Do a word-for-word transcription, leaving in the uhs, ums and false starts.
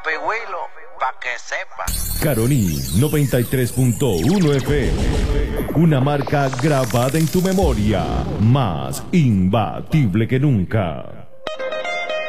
Papi Willow, pa' que sepa. Caroní noventa y tres punto uno F M. Una marca grabada en tu memoria, más imbatible que nunca.